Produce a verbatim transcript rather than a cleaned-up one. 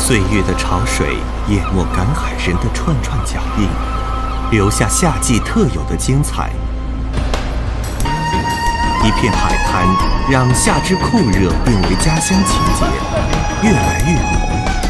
岁月的潮水淹没赶海人的串串脚印，留下夏季特有的精彩。一片海滩让夏之酷热变为家乡情节，越来越浓。